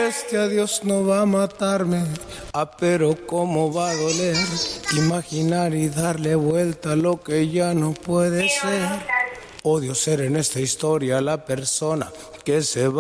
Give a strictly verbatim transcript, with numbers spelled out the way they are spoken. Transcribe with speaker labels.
Speaker 1: este adiós no va a matarme, ah, pero cómo va a doler imaginar y darle vuelta a lo que ya no puede ser. Odio ser en esta historia la persona que se va.